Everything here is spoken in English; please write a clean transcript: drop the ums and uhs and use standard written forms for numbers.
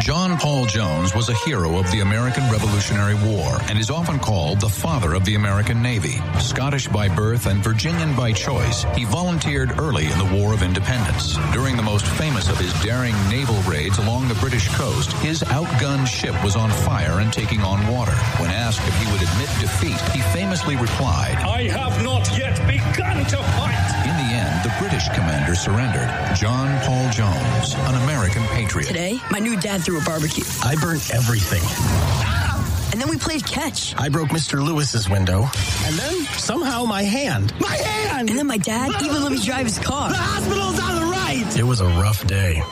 John Paul Jones was a hero of the American Revolutionary War and is often called the father of the American Navy. Scottish by birth and Virginian by choice, he volunteered early in the War of Independence. During the most famous of his daring naval raids along the British coast, his outgunned ship was on fire and taking on water. When asked if he would admit defeat, he famously replied, "I have not yet begun to fight." In the end, the British commander surrendered. John Paul Jones, an American patriot. Today, my new dad threw a barbecue. I burnt everything. And then we played catch. I broke Mr. Lewis's window. And then, somehow, my hand. My hand! And then my dad even let me drive his car. The hospital's on the right! It was a rough day.